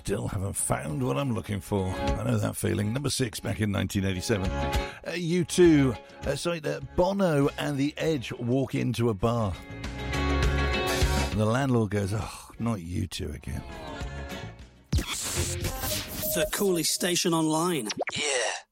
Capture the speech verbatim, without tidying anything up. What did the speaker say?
still haven't found what I'm looking for. I know that feeling. Number six back in nineteen eighty-seven. Uh, U two, uh, sorry, uh, Bono and The Edge walk into a bar. And the landlord goes, oh, not U two again. The coolest station online. Yeah.